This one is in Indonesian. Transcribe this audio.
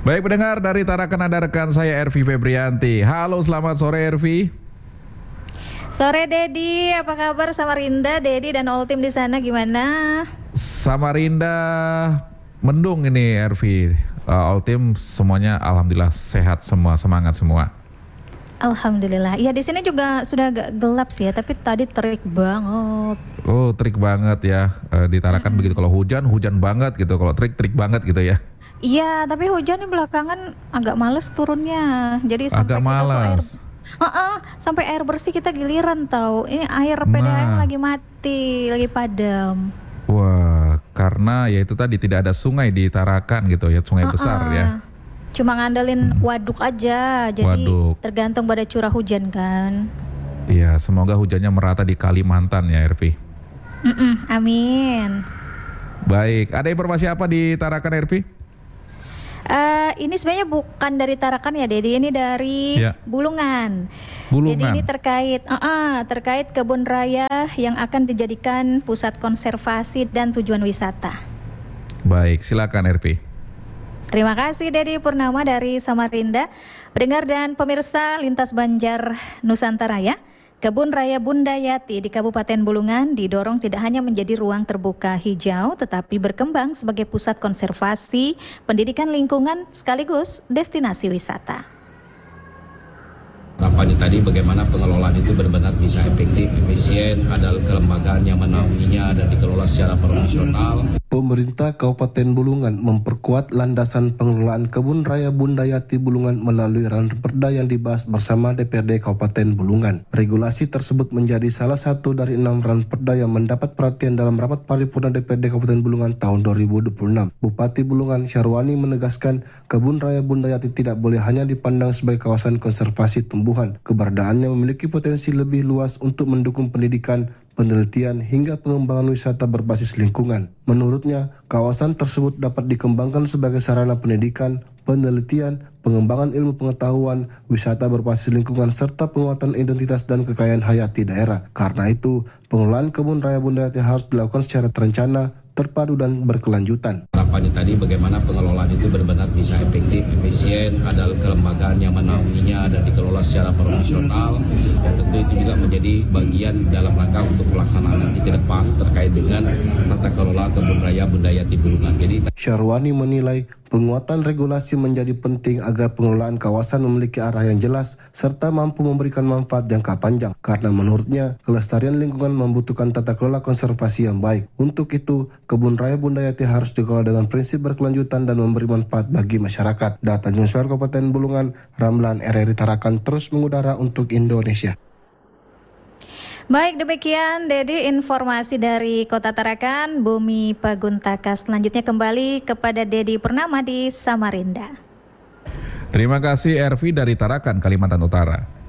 Baik pendengar, dari Tarakan ada rekan saya Ervi Febrianti. Halo, selamat sore Ervi. Sore Dedi, apa kabar Samarinda, Dedi dan all team di sana gimana? Samarinda mendung ini Ervi. All team semuanya alhamdulillah sehat semua, semangat semua. Alhamdulillah. Ya di sini juga sudah agak gelap sih ya, tapi tadi terik banget. Oh, terik banget ya. Di Tarakan begitu, kalau hujan banget gitu, kalau terik banget gitu ya. Iya, tapi hujan nih belakangan agak males turunnya. Jadi Agak sampai kita tuh malas. sampai air bersih kita giliran tahu. Ini air PDAM Nah, lagi mati, lagi padam. wah, karena ya itu tadi tidak ada sungai di Tarakan gitu ya, sungai besar ya. Cuma ngandelin Hmm, waduk aja, jadi Waduk. tergantung pada curah hujan kan. Iya, semoga hujannya merata di Kalimantan ya Ervi. Amin. Baik, ada informasi apa di Tarakan Ervi? Ini sebenarnya bukan dari Tarakan ya, Dedi. Ini dari Ya, Bulungan. Jadi ini Bulungan. terkait kebun raya yang akan dijadikan pusat konservasi dan tujuan wisata. Baik, silakan Ervi. Terima kasih Dedi Purnama dari Samarinda. Pendengar dan pemirsa Lintas Banjar Nusantara ya. Kebun Raya Bunda Yati di Kabupaten Bulungan didorong tidak hanya menjadi ruang terbuka hijau, tetapi berkembang sebagai pusat konservasi, pendidikan lingkungan, sekaligus destinasi wisata. Harapannya tadi bagaimana pengelolaan itu benar-benar bisa efektif, efisien, ada kelembagaan yang menaunginya dan dikelola secara profesional. Pemerintah Kabupaten Bulungan memperkuat landasan pengelolaan Kebun Raya Bunda Yati Bulungan melalui Ranperda yang dibahas bersama DPRD Kabupaten Bulungan. Regulasi tersebut menjadi salah satu dari 6 Ranperda yang mendapat perhatian dalam rapat paripurna DPRD Kabupaten Bulungan tahun 2026. Bupati Bulungan Syarwani menegaskan Kebun Raya Bunda Yati tidak boleh hanya dipandang sebagai kawasan konservasi tumbuhan. Keberadaannya memiliki potensi lebih luas untuk mendukung pendidikan, penelitian hingga pengembangan wisata berbasis lingkungan. Menurutnya, kawasan tersebut dapat dikembangkan sebagai sarana pendidikan, penelitian, pengembangan ilmu pengetahuan, wisata berbasis lingkungan, serta penguatan identitas dan kekayaan hayati daerah. Karena itu, pengelolaan Kebun Raya Bunda Yati harus dilakukan secara terencana, terpadu dan berkelanjutan. Harapannya tadi bagaimana pengelolaan itu benar-benar bisa efektif, efisien, ada kelembagaan yang menaunginya dan dikelola secara profesional. Ya tentu itu juga menjadi bagian dalam rangka untuk pelaksanaan nanti ke depan terkait dengan tata kelola Kebun Raya Bunda Yati Bulungan. Jadi Syarwani menilai penguatan regulasi menjadi penting agar pengelolaan kawasan memiliki arah yang jelas serta mampu memberikan manfaat jangka panjang. Karena menurutnya, kelestarian lingkungan membutuhkan tata kelola konservasi yang baik. Untuk itu, Kebun Raya Bunda Yati harus dikelola dengan prinsip berkelanjutan dan memberi manfaat bagi masyarakat. Data Newswire Kabupaten Bulungan, Ramlan RRI Tarakan terus mengudara untuk Indonesia. Baik, demikian Dedi informasi dari Kota Tarakan, Bumi Paguntaka. Selanjutnya kembali kepada Dedi Purnama di Samarinda. Terima kasih Ervi dari Tarakan, Kalimantan Utara.